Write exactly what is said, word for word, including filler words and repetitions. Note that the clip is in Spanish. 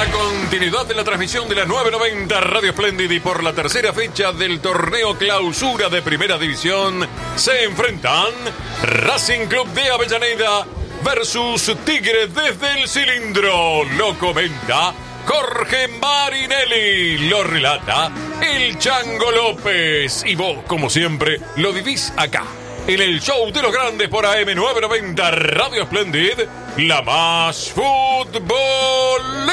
la continuidad de la transmisión de la nueve noventa Radio Splendid y por la tercera fecha del torneo clausura de Primera División se enfrentan Racing Club de Avellaneda versus Tigre desde el Cilindro. Lo comenta Jorge Marinelli, lo relata el Chango López y vos, como siempre, lo vivís acá en el show de los grandes por A M nueve noventa Radio Splendid, la más futbolera.